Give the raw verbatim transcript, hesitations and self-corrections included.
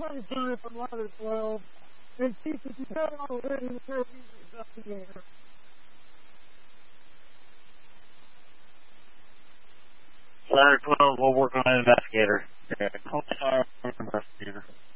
twenty-five from ladder twelve. And Chief, if you haven't already, the curfew investigator. Ladder twelve, we'll work on an investigator. Yeah, call the investigator.